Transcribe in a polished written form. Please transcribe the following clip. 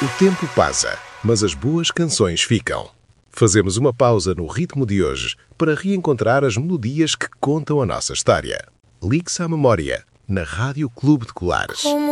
O tempo passa, mas as boas canções ficam. Fazemos uma pausa no ritmo de hoje para reencontrar as melodias que contam a nossa história. Ligue-se à memória, na Rádio Clube de Colares.